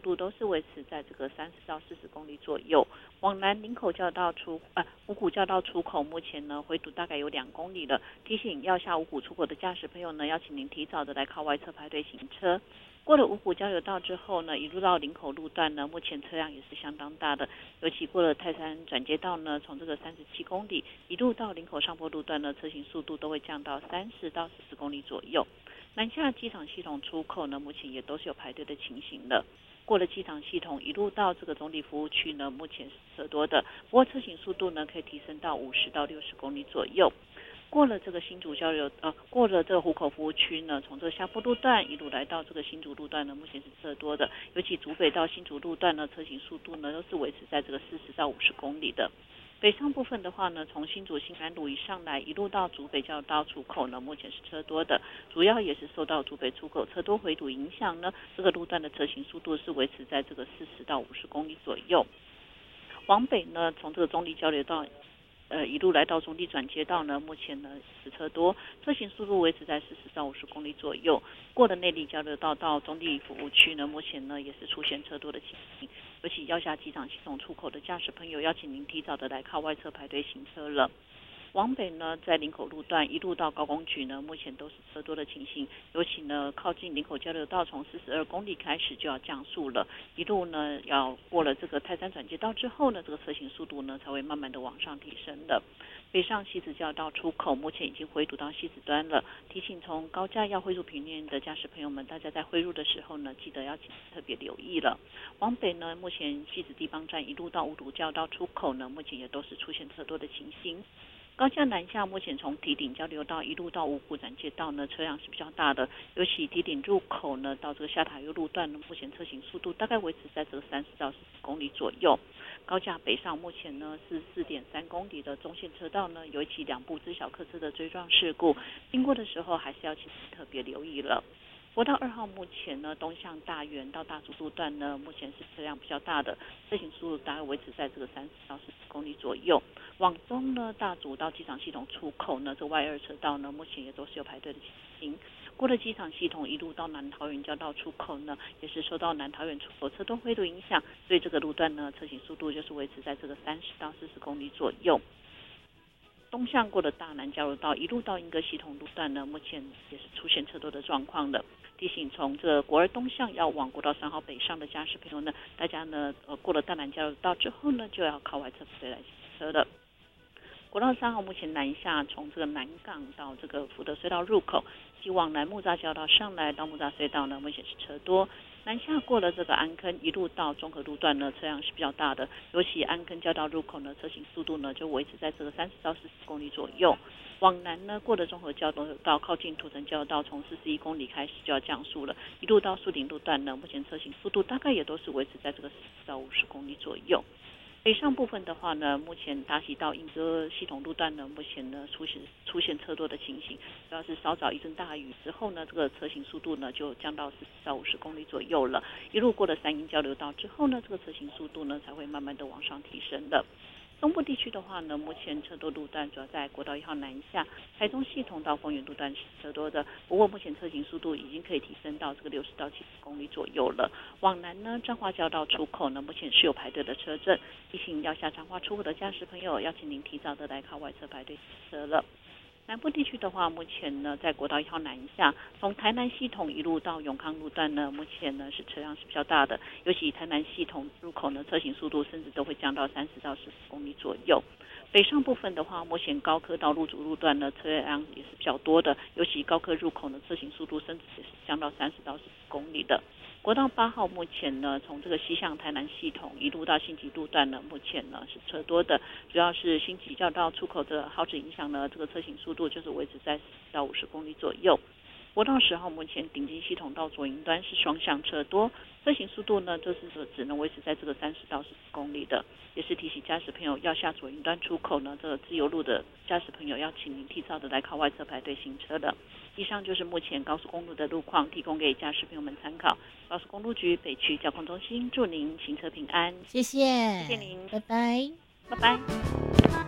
度都是维持在这个30到40公里左右。往南林口交道五股交道出口目前呢回堵大概有2公里了，提醒要下五股出口的驾驶朋友呢，要请您提早的来靠外侧排队行车。过了五股交流道之后呢，一路到林口路段呢，目前车辆也是相当大的，尤其过了泰山转接道呢，从这个37公里一路到林口上坡路段呢，车行速度都会降到30到40公里左右。南下机场系统出口呢，目前也都是有排队的情形的。过了机场系统一路到这个总理服务区呢，目前是车多的，不过车行速度呢可以提升到50到60公里左右。过了这个新竹过了这个湖口服务区呢，从这个下坡路段一路来到这个新竹路段呢，目前是车多的，尤其竹北到新竹路段呢，车行速度呢都是维持在这个40到50公里的。北上部分的话呢，从新竹新安路一上来，一路到竹北交流道出口呢，目前是车多的，主要也是受到竹北出口车多回堵影响呢，这个路段的车行速度是维持在这个40到50公里左右。往北呢，从这个中立交流道一路来到中立转接道呢，目前呢是车多，车行速度维持在40到50公里左右。过了内坜交流道到中立服务区呢，目前呢也是出现车多的情形，尤其要下机场系统出口的驾驶朋友，要请您提早的来靠外侧排队行车了。往北呢，在林口路段一路到高工局呢，目前都是车多的情形，尤其呢靠近林口交流道，从42公里开始就要降速了，一路呢要过了这个泰山转接道之后呢，这个车行速度呢才会慢慢的往上提升的。北上西子交流道出口目前已经回堵到西子端了，提醒从高架要汇入平面的驾驶朋友们，大家在汇入的时候呢，记得要特别留意了。往北呢，目前西子地方站一路到五堵交流道出口呢，目前也都是出现车多的情形。高架南下，目前从堤顶交流道一路到五股转接道呢，车辆是比较大的，尤其堤顶入口呢到这个下塔悠路段呢，目前车行速度大概维持在这个30到40公里左右。高架北上目前呢是4.3公里的中线车道呢，有一起2部自小客车的追撞事故，经过的时候还是要请特别留意了。国道2号目前呢，东向大园到大竹路段呢，目前是车辆比较大的，车行速度大概维持在这个30到40公里左右。往中呢，大竹到机场系统出口呢，这外2车道呢，目前也都是有排队的情形。过了机场系统一路到南桃园交道出口呢，也是受到南桃园出口车多回堵影响，所以这个路段呢，车行速度就是维持在这个30到40公里左右。东向过的大南交流道一路到莺歌系统路段呢，目前也是出现车多的状况的。提醒从这个国二东向要往国道3号北上的驾驶朋友呢，大家呢过了大南交流道之后呢，就要靠外侧排队来行车了。国道3号目前南下，从这个南港到这个福德隧道入口，即往南木栅交道上来到木栅隧道呢，目前是车多。南下过了这个安坑，一路到中和路段呢，车辆是比较大的，尤其安坑交道入口呢，车行速度呢就维持在这个30到40公里左右。往南呢，过了中和交流道靠近土城交流道，从41公里开始就要降速了，一路到树林路段呢，目前车行速度大概也都是维持在这个40到50公里左右。北上部分的话呢，目前大溪到莺歌系统路段呢，目前呢出现车多的情形，主要是稍早一阵大雨之后呢，这个车行速度呢就降到40到50公里左右了。一路过了三鶯交流道之后呢，这个车行速度呢才会慢慢的往上提升的。东部地区的话呢，目前车多路段主要在国道1号南下，台中系统到丰原路段是车多的，不过目前车行速度已经可以提升到这个60到70公里左右了。往南呢，彰化交道出口呢，目前是有排队的车阵，提醒要下彰化出口的驾驶朋友，要请您提早的来靠外侧排队行车了。南部地区的话，目前呢在国道1号南下，从台南系统一路到永康路段呢，目前呢是车辆是比较大的，尤其台南系统入口呢，车行速度甚至都会降到30到40公里左右。北上部分的话，目前高科到路主路段呢，车辆也是比较多的，尤其高科入口呢，车行速度甚至也是降到30到40公里的。国道8号目前呢，从这个西向台南系统一路到新集路段呢，目前呢是车多的，主要是新集交道出口的耗资影响呢，这个车行速度就是维持在40到50公里左右。国道10号目前顶级系统到左营端是双向车多，车行速度呢就是说只能维持在这个30到40公里的，也是提醒驾驶朋友要下左营端出口呢，这个自由路的驾驶朋友要请您提早的来靠外侧排队行车的。以上就是目前高速公路的路况，提供给驾驶朋友们参考。高速公路局北区交通中心祝您行车平安， 谢谢， 谢谢您， 拜拜， 拜拜。